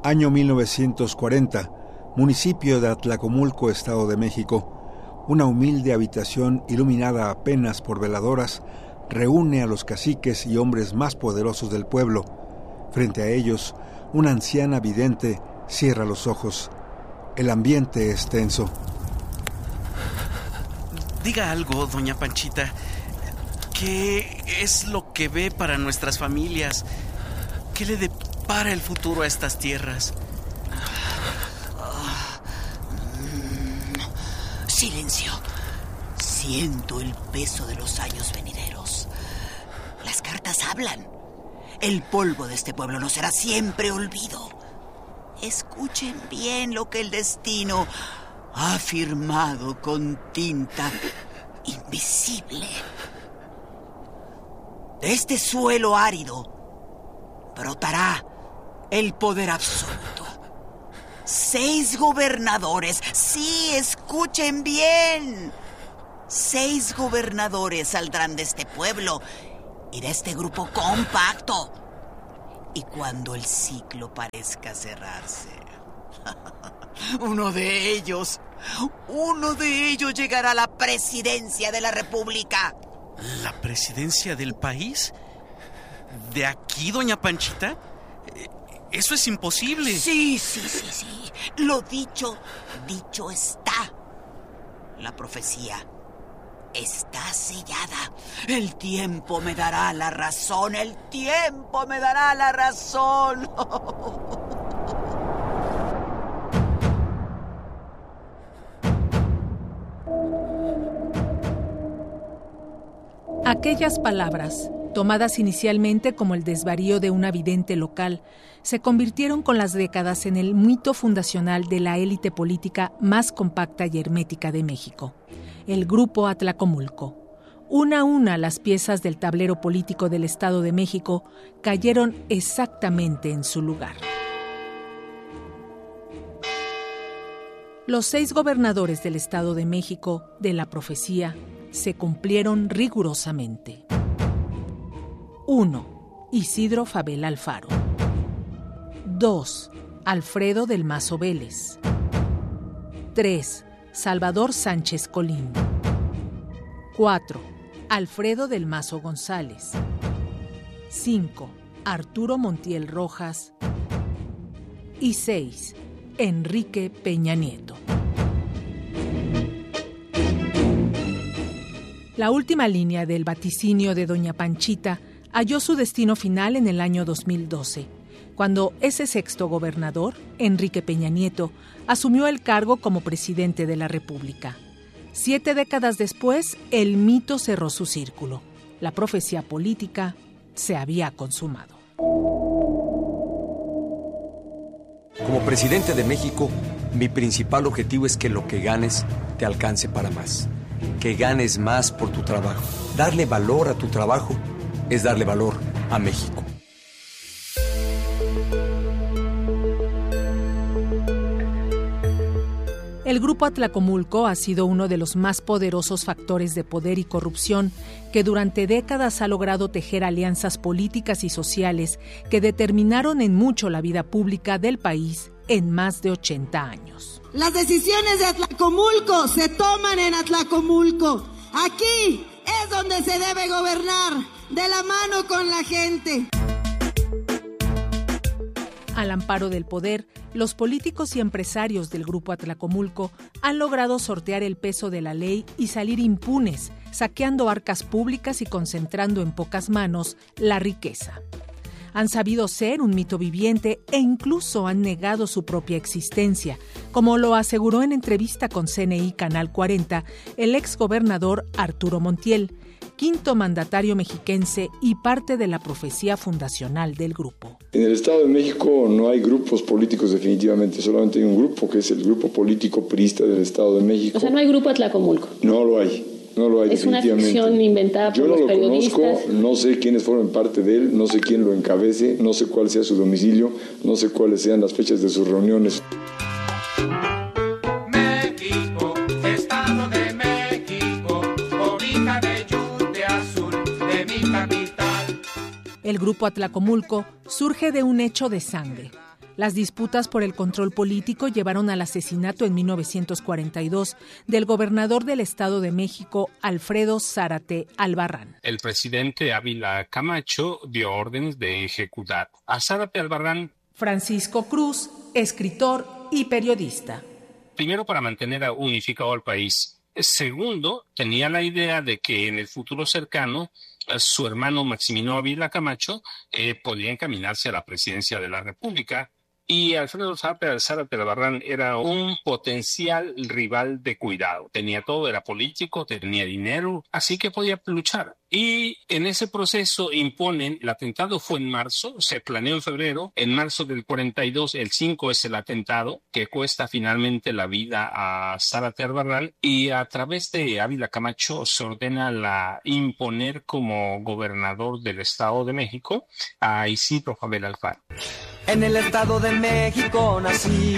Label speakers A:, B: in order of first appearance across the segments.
A: Año 1940, municipio de Atlacomulco, Estado de México. Una humilde habitación iluminada apenas por veladoras reúne a los caciques y hombres más poderosos del pueblo. Frente a ellos, una anciana vidente cierra los ojos. El ambiente es tenso.
B: Diga algo, doña Panchita. ¿Qué es lo que ve para nuestras familias? ¿Qué le depara el futuro a estas tierras?
C: Silencio. Siento el peso de los años venideros. Las cartas hablan. El polvo de este pueblo no será siempre olvido. Escuchen bien lo que el destino ha firmado con tinta invisible. De este suelo árido brotará el poder absoluto. 6 gobernadores, sí, escuchen bien. 6 gobernadores saldrán de este pueblo y de este grupo compacto. Y cuando el ciclo parezca cerrarse, uno de ellos llegará a la presidencia de la República.
B: ¿La presidencia del país? ¿De aquí, doña Panchita? Eso es imposible.
C: Sí. Lo dicho está. La profecía está sellada. El tiempo me dará la razón.
D: Aquellas palabras, tomadas inicialmente como el desvarío de una vidente local, se convirtieron con las décadas en el mito fundacional de la élite política más compacta y hermética de México, el Grupo Atlacomulco. Una a una las piezas del tablero político del Estado de México cayeron exactamente en su lugar. Los 6 gobernadores del Estado de México de la profecía se cumplieron rigurosamente. 1. Isidro Fabel Alfaro. 2. Alfredo del Mazo Vélez. 3. Salvador Sánchez Colín. 4. Alfredo del Mazo González. 5. Arturo Montiel Rojas. Y 6. Enrique Peña Nieto. La última línea del vaticinio de doña Panchita halló su destino final en el año 2012, cuando ese 6º gobernador, Enrique Peña Nieto, asumió el cargo como presidente de la República. 7 décadas después, el mito cerró su círculo. La profecía política se había consumado.
E: Como presidente de México, mi principal objetivo es que lo que ganes te alcance para más. Que ganes más por tu trabajo. Darle valor a tu trabajo es darle valor a México.
D: El Grupo Atlacomulco ha sido uno de los más poderosos factores de poder y corrupción que durante décadas ha logrado tejer alianzas políticas y sociales que determinaron en mucho la vida pública del país en más de 80 años.
F: Las decisiones de Atlacomulco se toman en Atlacomulco. Aquí es donde se debe gobernar, de la mano con la gente.
D: Al amparo del poder, los políticos y empresarios del Grupo Atlacomulco han logrado sortear el peso de la ley y salir impunes, saqueando arcas públicas y concentrando en pocas manos la riqueza. Han sabido ser un mito viviente e incluso han negado su propia existencia, como lo aseguró en entrevista con CNI Canal 40 el exgobernador Arturo Montiel, 5º mandatario mexiquense y parte de la profecía fundacional del grupo.
G: En el Estado de México no hay grupos políticos definitivamente, solamente hay un grupo que es el grupo político priista del Estado de México.
H: O sea, no hay grupo Atlacomulco.
G: No lo hay. No lo hay,
H: es una ficción inventada por los periodistas.
G: Yo no lo conozco, no sé quiénes forman parte de él, no sé quién lo encabece, no sé cuál sea su domicilio, no sé cuáles sean las fechas de sus reuniones.
I: México, Estado de México, cobija de yute azul de mi capital.
D: El Grupo Atlacomulco surge de un hecho de sangre. Las disputas por el control político llevaron al asesinato en 1942 del gobernador del Estado de México, Alfredo Zárate Albarrán.
J: El presidente Ávila Camacho dio órdenes de ejecutar a Zárate Albarrán.
D: Francisco Cruz, escritor y periodista.
J: Primero, para mantener unificado al país. Segundo, tenía la idea de que en el futuro cercano su hermano Maximino Ávila Camacho podía encaminarse a la presidencia de la República. Y Alfredo Zárate Albarrán era un potencial rival de cuidado. Tenía todo, era político, tenía dinero, así que podía luchar. Y en ese proceso imponen, el atentado fue en marzo, se planeó en febrero, en marzo del 42, el 5 es el atentado, que cuesta finalmente la vida a Zárate Albarrán, y a través de Ávila Camacho se ordena imponer como gobernador del Estado de México a Isidro Fabela Alfaro.
K: En el Estado de México nací,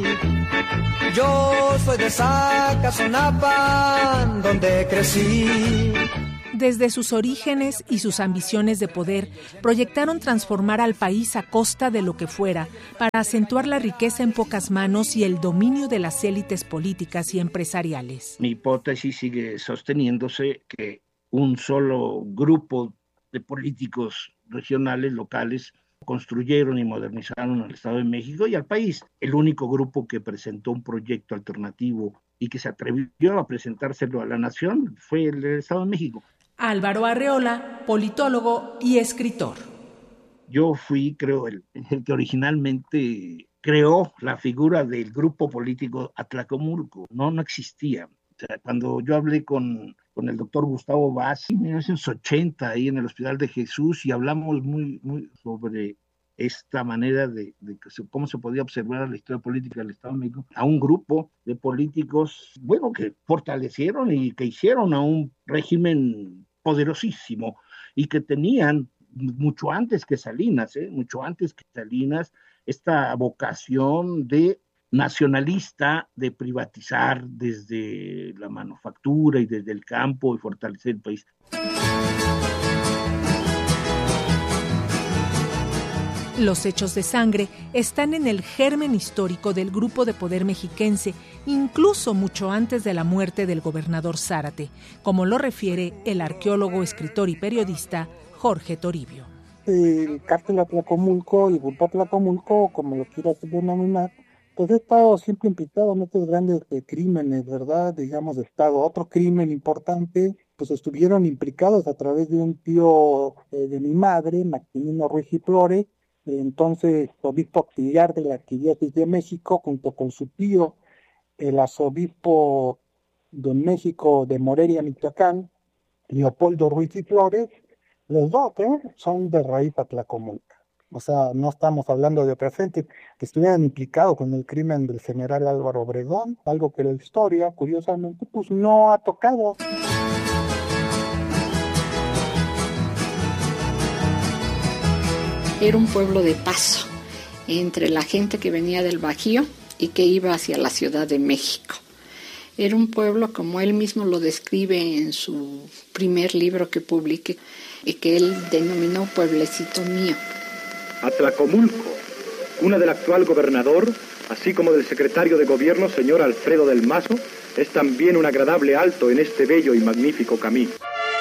K: yo soy de Zacazonapa, donde crecí.
D: Desde sus orígenes y sus ambiciones de poder, proyectaron transformar al país a costa de lo que fuera, para acentuar la riqueza en pocas manos y el dominio de las élites políticas y empresariales.
L: Mi hipótesis sigue sosteniéndose que un solo grupo de políticos regionales, locales, construyeron y modernizaron al Estado de México y al país. El único grupo que presentó un proyecto alternativo y que se atrevió a presentárselo a la nación fue el Estado de México.
D: Álvaro Arreola, politólogo y escritor.
L: Yo fui, creo, el que originalmente creó la figura del grupo político Atlacomulco. No existía. O sea, cuando yo hablé con el doctor Gustavo Vaz en 1980 ahí en el Hospital de Jesús y hablamos muy sobre esta manera de cómo se podía observar la historia política del Estado de México, a un grupo de políticos, que fortalecieron y que hicieron a un régimen poderosísimo y que tenían mucho antes que Salinas, esta vocación de nacionalista, de privatizar desde la manufactura y desde el campo y fortalecer el país.
D: Los hechos de sangre están en el germen histórico del grupo de poder mexiquense, incluso mucho antes de la muerte del gobernador Zárate, como lo refiere el arqueólogo, escritor y periodista Jorge Toribio.
M: El cártel Atlacomulco, el grupo Atlacomulco, como lo quieras denominar, pues ha estado siempre implicado en estos grandes crímenes, ¿verdad? Digamos, de Estado. Otro crimen importante, pues estuvieron implicados a través de un tío de mi madre, Maximino Ruiz y Flores, entonces obispo auxiliar de la Arquidiócesis de México, junto con su tío, el arzobispo de México de Morelia, Michoacán, Leopoldo Ruiz y Flores. Los dos son de raíz atlacomulca. O sea, no estamos hablando de otra gente que estuvieran implicados con el crimen del general Álvaro Obregón, algo que la historia, curiosamente, pues no ha tocado.
N: Era un pueblo de paso entre la gente que venía del Bajío y que iba hacia la Ciudad de México. Era un pueblo, como él mismo lo describe en su primer libro que publique, y que él denominó Pueblecito Mío.
O: Atlacomulco, cuna del actual gobernador, así como del secretario de gobierno, señor Alfredo del Mazo, es también un agradable alto en este bello y magnífico camino.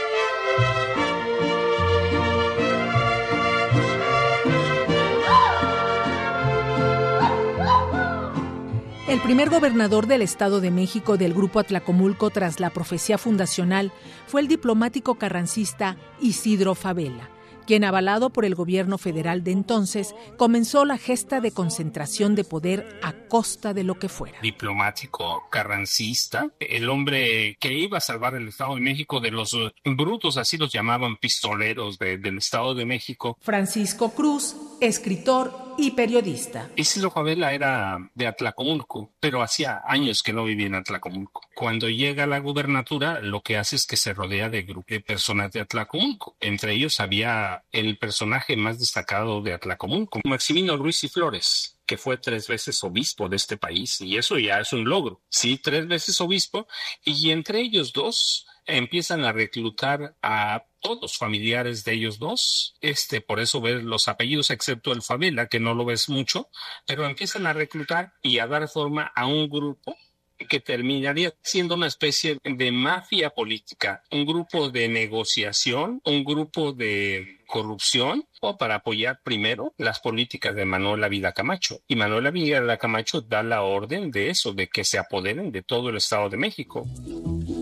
D: El primer gobernador del Estado de México del Grupo Atlacomulco tras la profecía fundacional fue el diplomático carrancista Isidro Fabela, quien, avalado por el gobierno federal de entonces, comenzó la gesta de concentración de poder a costa de lo que fuera.
J: Diplomático carrancista, el hombre que iba a salvar el Estado de México de los brutos, así los llamaban, pistoleros del Estado de México.
D: Francisco Cruz, escritor y periodista.
J: Isidro Fabela era de Atlacomulco, pero hacía años que no vivía en Atlacomulco. Cuando llega a la gubernatura, lo que hace es que se rodea de grupos de personas de Atlacomulco. Entre ellos había el personaje más destacado de Atlacomulco, Maximino Ruiz y Flores, que fue 3 veces obispo de este país, y eso ya es un logro. Sí, 3 veces obispo, y entre ellos 2 empiezan a reclutar a todos familiares de ellos dos. Por eso ves los apellidos, excepto el Favela, que no lo ves mucho, pero empiezan a reclutar y a dar forma a un grupo que terminaría siendo una especie de mafia política, un grupo de negociación, un grupo de corrupción, o para apoyar primero las políticas de Manuel Ávila Camacho. Y Manuel Ávila Camacho da la orden de eso, de que se apoderen de todo el Estado de México.